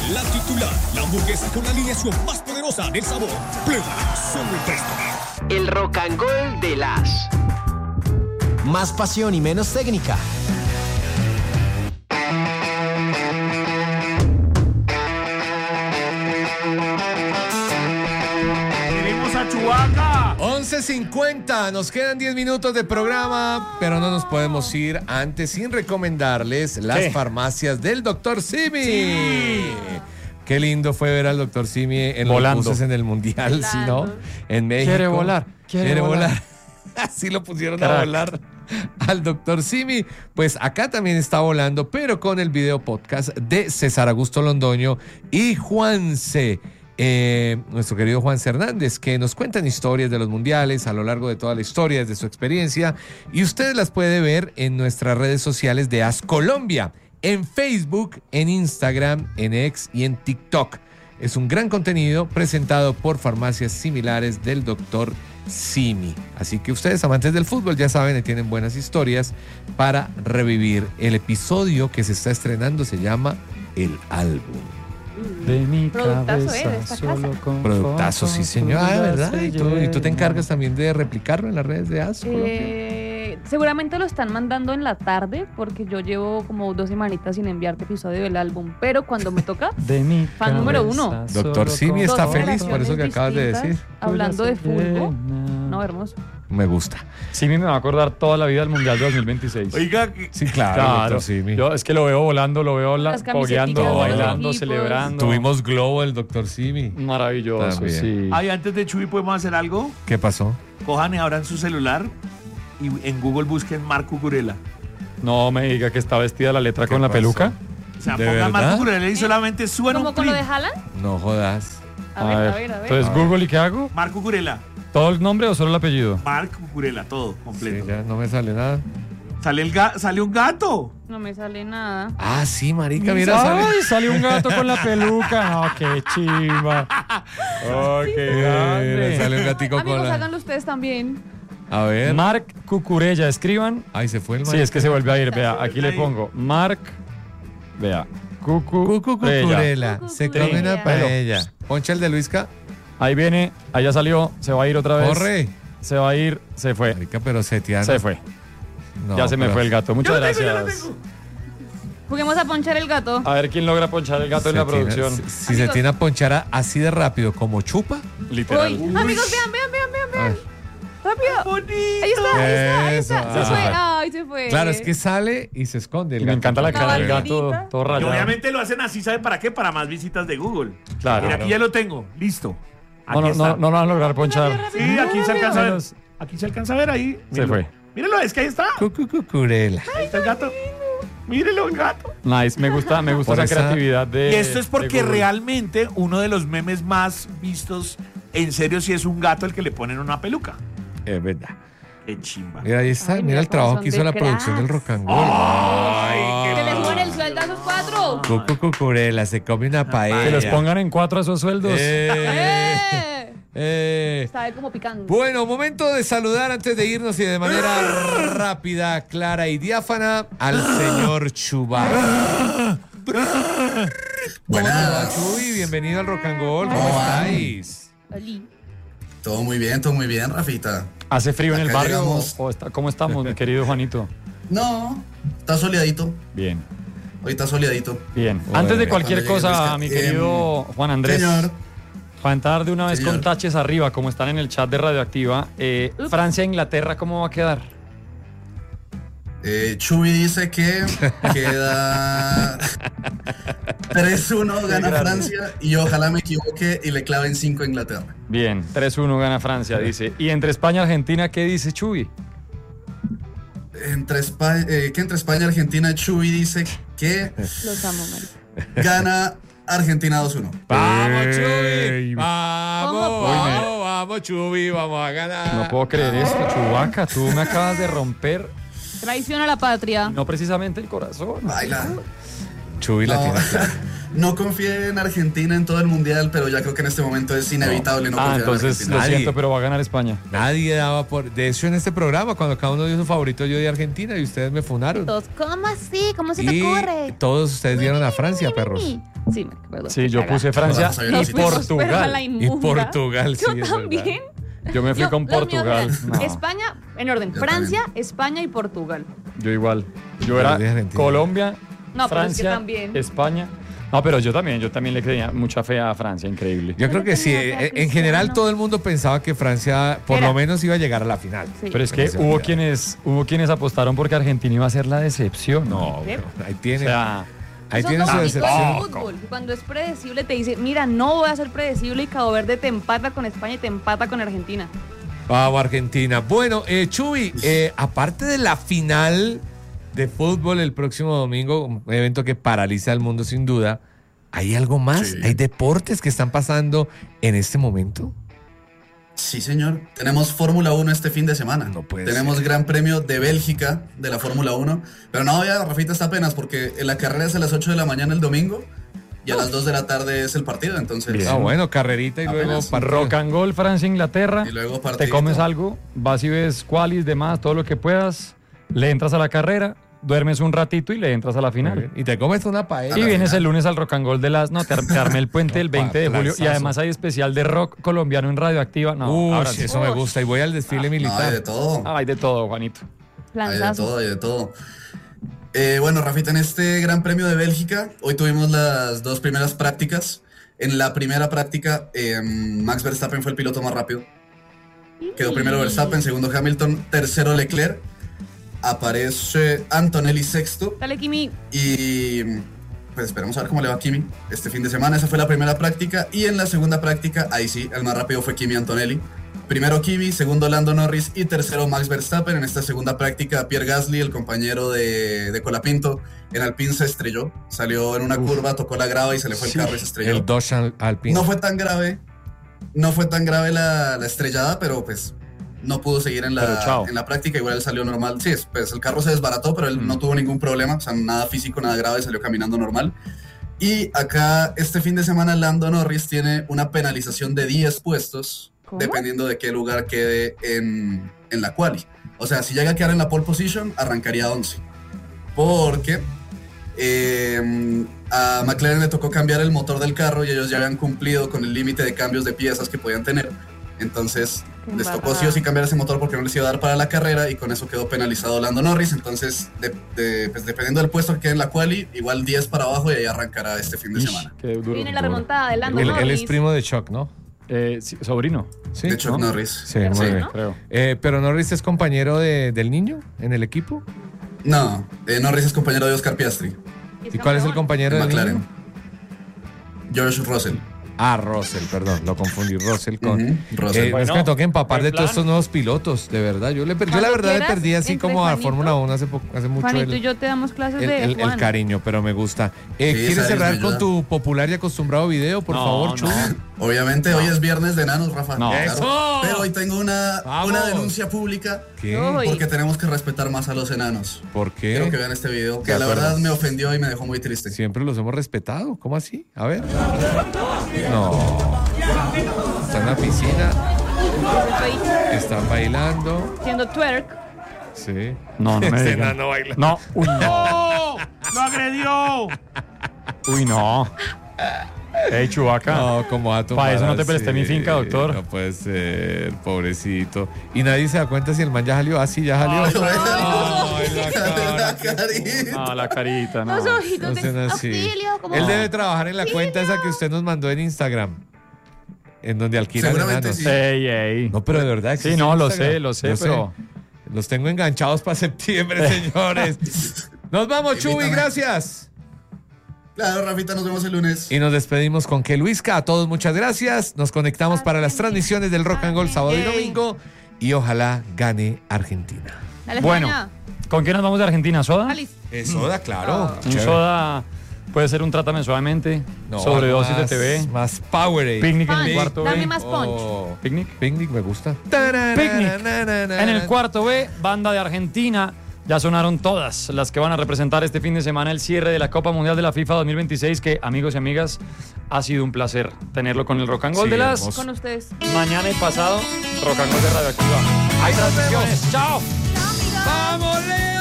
La titular, la hamburguesa con la alineación más poderosa del sabor. Prueba solo el Presto. El Rock and Gold de las. Más pasión y menos técnica. Tenemos a Chewbacca. 11:50, nos quedan 10 minutos de programa, pero no nos podemos ir antes sin recomendarles las farmacias del Dr. Simi. Sí. Qué lindo fue ver al Dr. Simi en Volando. los buses en el Mundial, ¿sí, no? En México. Quiere volar. Así lo pusieron a volar al Dr. Simi. Pues acá también está volando, pero con el video podcast de César Augusto Londoño y Juanse. Nuestro querido Juanse Hernández, que nos cuentan historias de los mundiales a lo largo de toda la historia, desde su experiencia, y usted las puede ver en nuestras redes sociales de AS Colombia, en Facebook, en Instagram, en X y en TikTok. Es un gran contenido presentado por farmacias similares del Dr. Simi. Así que ustedes, amantes del fútbol, ya saben que tienen buenas historias para revivir. El episodio que se está estrenando se llama El Álbum. De mi Productazo, cabeza, de esta solo casa. con Productazo, sí, señor. Ah, ¿verdad? se ¿Y tú te llena. encargas también de replicarlo en las redes de AS Colombia? Seguramente lo están mandando en la tarde porque yo llevo como 2 semanitas sin enviarte episodio del álbum, pero cuando me toca, De mi Fan número cabeza, 1. Doctor solo Simi con está dos feliz por eso que generaciones acabas de decir. distintas, hablando de fútbol. No, No, hermoso. Me gusta. Simi me va a acordar toda la vida del Mundial de 2026. Oiga, Sí, claro, Dr. Simi. Yo es que lo veo volando, lo veo Las camisetas fogueando, de los bailando, equipos. celebrando. Tuvimos Globo el Dr. Simi. Maravilloso, También. sí. ay, antes de Chuy podemos hacer algo. ¿Qué pasó? Cojan y abran su celular y en Google busquen Marco Curela. No me diga que está vestida la letra ¿Qué con la pasó? peluca. O sea, ¿De pongan verdad? Marco Curela y solamente suban ¿Cómo un con lo clip. de Haaland? No jodas. A ver. Entonces, A ver. Google, ¿y qué hago? Marco Curela. ¿Todo el nombre o solo el apellido? Marco Curela, todo Sí, completo. ya no me sale nada. Sale un gato. No me sale nada. Ah, sí, marica, mira, sale. ¡Ay, salió un gato con la peluca! ¡No, qué chimba! ¡Oh, qué Mira, grande! sale un gatico con Amigos, la... háganlo ustedes también. A ver. Marc Cucurella, escriban. Ay, se fue el Sí, es que se vuelve a ir. Vea, Se aquí vuelve le a ir. pongo Marc. Vea, Cucu Cucurella. Cucurela. Se come una Cucurella. paella. Poncha el de Luisca. Ahí viene, allá salió, se va a ir otra vez. Corre. Se va a ir, se fue. Marica, pero Setiana. Se fue. No, Ya se me pero- fue el gato. Muchas Yo lo tengo, gracias. Juguemos a ponchar el gato. A ver quién logra ponchar el gato en la Setiana, producción. Si Setiana ponchara así de rápido como chupa. Literal. Uy, amigos, vean. a ver. Rápido. Bonito. Ahí está. Eso, Se fue. ah. Ay, se fue. Claro, es que sale y se esconde el Y me gato. encanta la cara del gato, Caballerita. todo Y rayado. obviamente lo hacen así, ¿sabe para qué? Para más visitas de Google. Claro. Mira, aquí ya lo tengo. Listo. Aquí No está. lo van a lograr ponchar. Sí, aquí se alcanza a ver. Menos. Aquí se alcanza a ver ahí. Se Míralo. fue. Míralo, es que ahí está. Cucu Cucurela. Ahí está el gato. Mírelo, el gato. Nice, me gusta Por esa esa- creatividad de. Y esto es de porque Google. realmente uno de los memes más vistos, en serio, si es un gato el que le ponen una peluca. Es verdad. Qué chimba. Mira, ahí está. Ay, mira el mira, trabajo son que hizo de la producción del cracks. Rock and Roll. Ay, Que les suban el sueldo a esos 4. Cucu Cucurela, se come una paella. Que los pongan en 4 a esos sueldos. Está ahí como picando. Bueno, momento de saludar antes de irnos y de manera rápida, clara y diáfana al señor Chewbacca. ¿Cómo te va, Chuy? Bienvenido al Rock and Roll. ¿Cómo estáis? Oli. Todo muy bien, Rafita. ¿Hace frío en el Acá barrio? llegamos. ¿Cómo estamos, mi querido Juanito? No, está soleadito. Bien, Hoy está soleadito. bien. Bueno, Antes de cualquier cuando llegue cosa, Luisca. mi querido Juan Andrés, Señor. para entrar de una vez Señor. con taches arriba, como están en el chat de Radioactiva, Francia-Inglaterra, ¿cómo va a quedar? Chuy dice que queda 3-1 gana Francia y ojalá me equivoque y le claven 5 a Inglaterra. Bien, 3-1 gana Francia, dice. Y entre España y Argentina, ¿qué dice Chuy? Entre España y Argentina, Chuy dice que Los amo, marica. gana Argentina 2-1. ¡Vamos, Ey. Chuy! ¡Vamos, ¿Cómo? vamos, Chuy! ¡Vamos a ganar! No puedo creer esto, Chewbacca. Tú me acabas de romper, Traición a la patria. no precisamente el corazón. Baila. Chuy la No. tiene clara. no confié en Argentina en todo el mundial, pero ya creo que en este momento es inevitable no confiar en entonces Argentina. lo Nadie. siento, pero va a ganar España. Nadie daba por... De hecho, en este programa, cuando cada uno dio su favorito, yo di Argentina y ustedes me funaron. Todos, ¿cómo así? ¿Cómo se te Y ocurre? todos ustedes dieron a Francia, perros. Sí, perdón. Sí, yo puse Francia Vamos a ver y si- Portugal. Y Portugal, sí, Yo es también. Yo me fui No, con los míos Portugal. eran No, España, en orden. Yo Francia, España y Portugal. yo igual. Yo Pero era de Argentina. Colombia, No, pero es que Francia, también. España. No, pero yo también le creía mucha fe a Francia, increíble. Yo creo que sí. tenía fe a En general, Cristiano. todo el mundo pensaba que Francia, por Era. lo menos, iba a llegar a la final. Sí. Pero es que Pero se hubo quienes apostaron porque Argentina iba a ser la decepción. No, ¿Qué? bueno, ahí O tiene. sea, Ahí Eso tiene es su lo bonito del decepción. fútbol. Cuando es predecible te dice, mira, no voy a ser predecible y Cabo Verde te empata con España y te empata con Argentina. Vamos, Argentina. Bueno, Chuy, aparte de la final de fútbol el próximo domingo, un evento que paraliza al mundo sin duda, ¿hay algo más? Sí. ¿Hay deportes que están pasando en este momento? Sí, señor. Tenemos Fórmula 1 este fin de semana. No puede Tenemos ser. Gran Premio de Bélgica de la Fórmula 1. Pero no, ya, Rafita, está apenas porque la carrera es a las 8 de la mañana el domingo y a las 2 de la tarde es el partido. Entonces, Bien. Ah, bueno, carrerita y luego Apenas. partido. rock and roll, Francia, Inglaterra. y luego Te partido. comes algo, vas y ves qualis, demás, todo lo que puedas. Le entras a la carrera, duermes un ratito y le entras a la final. Y te comes una paella. Y la vienes final. el lunes al rock and roll de las... No, te armé el puente el 20 de julio. Y Plazazo. además hay especial de rock colombiano en Radioactiva. No, Uy, ahora sí. eso me gusta. Y voy al desfile No, hay militar. de todo. Hay de todo, Juanito. Hay de Planzazo. todo, hay de todo. Bueno, Rafita, en este Gran Premio de Bélgica, hoy tuvimos las dos primeras prácticas. En la primera práctica, Max Verstappen fue el piloto más rápido. Quedó primero Verstappen, segundo Hamilton, tercero Leclerc. Aparece Antonelli sexto. Dale, Kimi. Y pues esperemos a ver cómo le va a Kimi este fin de semana. Esa fue la primera práctica. Y en la segunda práctica, ahí sí, el más rápido fue Kimi Antonelli. Primero Kimi, segundo Lando Norris y tercero Max Verstappen. En esta segunda práctica, Pierre Gasly, el compañero de Colapinto, en Alpine se estrelló. Salió en una curva, tocó la grava y se le fue el carro y se estrelló. El Dodge Alpine. No fue tan grave. No fue tan grave la estrellada, pero pues no pudo seguir en Pero chao. la práctica. Igual él salió normal. Sí, pues el carro se desbarató, pero él no tuvo ningún problema. O sea, nada físico, nada grave, salió caminando normal. Y acá, este fin de semana, Lando Norris tiene una penalización de 10 puestos, ¿Cómo? dependiendo de qué lugar quede en la quali. O sea, si llega a quedar en la pole position, arrancaría 11. Porque a McLaren le tocó cambiar el motor del carro y ellos ya habían cumplido con el límite de cambios de piezas que podían tener. Entonces Qué les tocó embarrada. sí o sí cambiar ese motor porque no les iba a dar para la carrera y con eso quedó penalizado Lando Norris. Entonces, pues, dependiendo del puesto que quede en la quali, igual 10 para abajo y ahí arrancará este fin de semana. Qué duro. Viene la duro. remontada de Lando Él Norris. es primo de Chuck, ¿no? Sí, sobrino, Sí. De Chuck ¿no? Norris. Sí, muy Sí. bien. creo. Pero Norris es compañero del niño en el equipo. No, Norris es compañero de Oscar Piastri, ¿Y cuál es el compañero de del McLaren. niño? George Russell. Ah, Russell, perdón, lo confundí. Russell con. Ujú, Russell. Es Bueno, que me toca empapar buen de todos plan. estos nuevos pilotos, de verdad. Yo la Cuando verdad le quieras, perdí así entre como a Juanito, Fórmula 1 hace mucho Juanito y yo te damos clases de el Juan. cariño, pero me gusta. ¿Quieres sabes, cerrar me con ayuda. tu popular y acostumbrado video, por No, favor, no. Chuy? Obviamente hoy es viernes de enanos, Rafa. No. Claro. ¡Eso! Pero hoy tengo una ¡Vamos! denuncia pública ¿Qué? Uy. porque tenemos que respetar más a los enanos. ¿Por Quiero que qué? vean este video, De que la acuerdo. verdad me ofendió y me dejó muy triste. Siempre los hemos respetado. ¿Cómo así? A ver. No. Está en la piscina, Estoy están bailando. haciendo twerk. Sí. No, no me Este digan. enano baila. No, uy, no. ¡Oh! ¡Lo agredió! Uy, no. Ey, Chubaca. No, ¿cómo va a tomar Pa' eso no te presté así? mi finca, doctor. No puede ser, pobrecito. Y nadie se da cuenta si el man ya salió. Ah, sí, ya salió. Ay, la cara. Carita. No, la carita, no. Los ojitos No de sean así. auxilio. Como... Él debe trabajar en la cuenta esa que usted nos mandó en Instagram. En donde alquilan Seguramente enanos. sí. Ey, ey. No, pero de verdad Sí, existe no, en lo Instagram. sé, lo sé, Yo pero... Los tengo enganchados para septiembre, señores. Nos vamos, Chuy, Invítame. gracias. Claro, Rafita, nos vemos el lunes. Y nos despedimos con que Luisca, a todos muchas gracias. Nos conectamos para las transmisiones del Rock and Roll sábado y Yay. domingo. Y ojalá gane Argentina. Dale, Bueno, España. ¿con qué nos vamos de Argentina? ¿Soda? Alice. Soda, claro. Un soda puede ser un trátame suavemente, sobredosis de TV, Más Powerade. picnic en Punch. el cuarto Dame B. más punch. Oh, Picnic. Picnic me gusta. Picnic. En el cuarto B, banda de Argentina, Ya sonaron todas las que van a representar este fin de semana el cierre de la Copa Mundial de la FIFA 2026, que, amigos y amigas, ha sido un placer tenerlo con el Rock and Roll Sí, de las... hermoso. Con ustedes. Mañana y pasado, Rock and Roll de Radioactiva. Hay transmisiones. ¡Chao! ¡Vamos, Leo!